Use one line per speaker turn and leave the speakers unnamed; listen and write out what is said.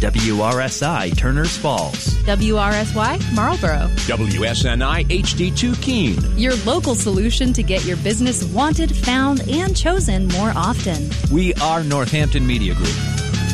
WRSI Turners Falls.
WRSY Marlboro.
WSNI HD2 Keene.
Your local solution to get your business wanted, found, and chosen more often.
We are Northampton Media Group.